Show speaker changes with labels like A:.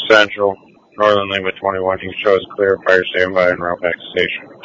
A: Central, Northern Lima 21, East Show is clear, fire standby, and route back to station.